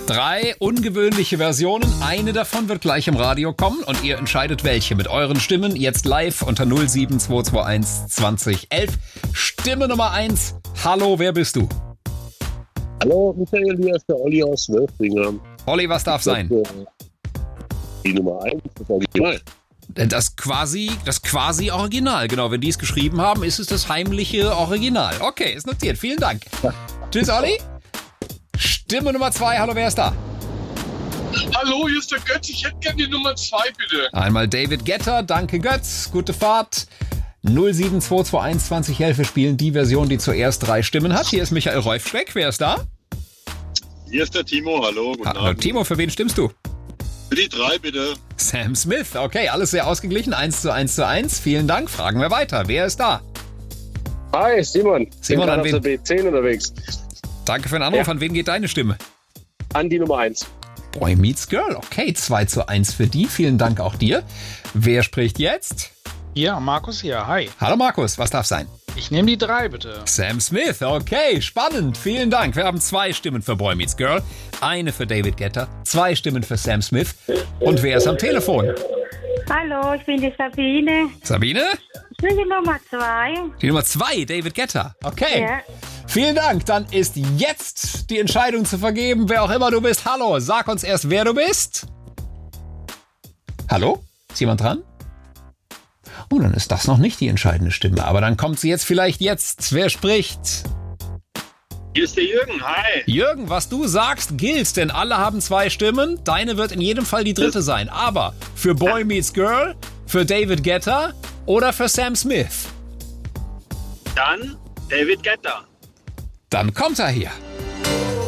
3 ungewöhnliche Versionen. Eine davon wird gleich im Radio kommen und ihr entscheidet welche. Mit euren Stimmen jetzt live unter 07221 2011. Stimme Nummer 1. Hallo, wer bist du? Hallo, Michael, hier ist der Olli aus Wölfringer. Olli, was darf sein? Die Nummer 1, das Original. Das quasi Original, genau. Wenn die es geschrieben haben, ist es das heimliche Original. Okay, ist notiert. Vielen Dank. Tschüss, Olli. Stimme Nummer 2. Hallo, wer ist da? Hallo, hier ist der Götz. Ich hätte gerne die Nummer 2, bitte. Einmal David Guetta. Danke, Götz. Gute Fahrt. 07221 2011. Wir spielen die Version, die zuerst 3 Stimmen hat. Hier ist Michael Reufschweck. Wer ist da? Hier ist der Timo. Hallo, guten Hallo, Abend. Timo. Für wen stimmst du? Für die 3, bitte. Sam Smith. Okay, alles sehr ausgeglichen. 1:1. Vielen Dank. Fragen wir weiter. Wer ist da? Hi, Simon. Simon, bin an auf wen? der B10 unterwegs. Danke für den Anruf. Ja. An wen geht deine Stimme? An die Nummer 1. Boy Meets Girl. Okay, 2:1 für die. Vielen Dank auch dir. Wer spricht jetzt? Ja, Markus hier. Hi. Hallo Markus, was darf sein? Ich nehme die 3, bitte. Sam Smith. Okay, spannend. Vielen Dank. Wir haben 2 Stimmen für Boy Meets Girl, eine für David Guetta, 2 Stimmen für Sam Smith. Und wer ist am Telefon? Hallo, ich bin die Sabine. Sabine? Ich bin die Nummer 2. Die Nummer 2, David Guetta. Okay. Ja. Vielen Dank. Dann ist jetzt die Entscheidung zu vergeben, wer auch immer du bist. Hallo, sag uns erst, wer du bist. Hallo? Ist jemand dran? Oh, dann ist das noch nicht die entscheidende Stimme. Aber dann kommt sie jetzt vielleicht jetzt. Wer spricht? Hier ist der Jürgen. Hi. Jürgen, was du sagst, gilt, denn alle haben 2 Stimmen. Deine wird in jedem Fall die dritte sein. Aber für Boy Meets Girl, für David Guetta oder für Sam Smith? Dann David Guetta. Dann kommt er hier.